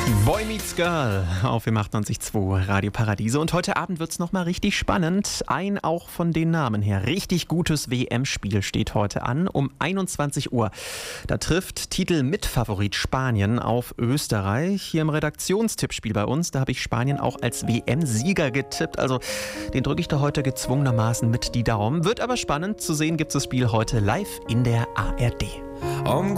Boy Meets Girl auf dem 98.2 Radio Paradiese. Und heute Abend wird es nochmal richtig spannend. Ein auch von den Namen her richtig gutes WM-Spiel steht heute an um 21 Uhr. Da trifft Titel-Mitfavorit Spanien auf Österreich. Hier im Redaktionstippspiel bei uns, da habe ich Spanien auch als WM-Sieger getippt. Also den drücke ich da heute gezwungenermaßen mit die Daumen. Wird aber spannend. Zu sehen gibt es das Spiel heute live in der ARD.